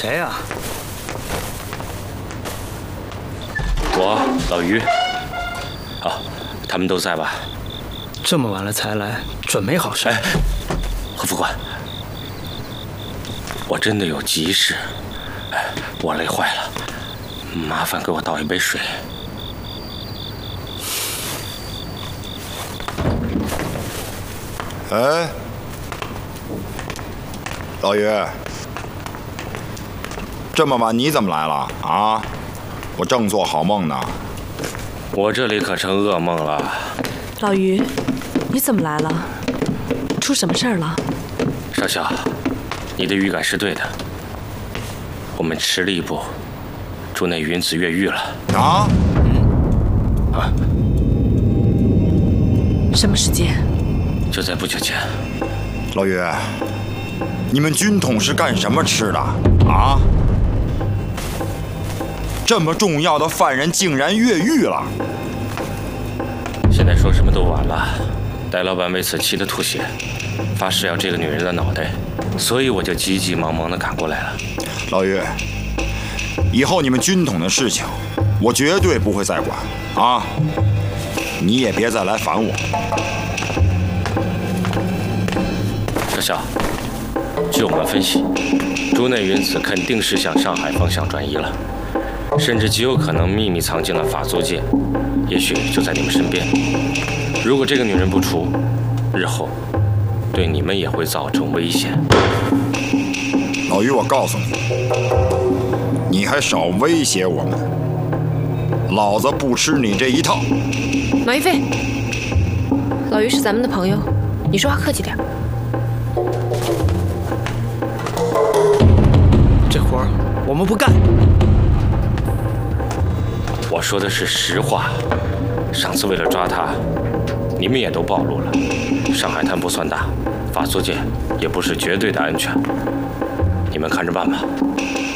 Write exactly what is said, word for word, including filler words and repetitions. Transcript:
谁呀？ 我老于。好，他们都在吧？ 这么晚了才来，准没好事。 哎，何副官，我真的有急事，哎，我累坏了，麻烦给我倒一杯水。 哎，老于，这么晚你怎么来了啊？我正做好梦呢。 我这里可成噩梦了。 老于，你怎么来了？出什么事儿了？ 少校，你的预感是对的，我们迟了一步，竹内云子越狱了。 啊？ 嗯。啊。 什么时间？ 就在不久前。 老于，你们军统是干什么吃的啊？这么重要的犯人竟然越狱了！ 现在说什么都晚了。戴老板为此气得吐血，发誓要这个女人的脑袋，所以我就急急忙忙地赶过来了。 老于，以后你们军统的事情，我绝对不会再管啊！你也别再来烦我。 少校，据我们分析，竹内云子肯定是向上海方向转移了，甚至极有可能秘密藏进了法租界，也许就在你们身边。如果这个女人不除，日后对你们也会造成危险。 老于，我告诉你，你还少威胁我们，老子不吃你这一套。 马玉飞，老于是咱们的朋友，你说话客气点。 这活儿我们不干。 我说的是实话。上次为了抓他，你们也都暴露了。上海滩不算大，法租界也不是绝对的安全，你们看着办吧。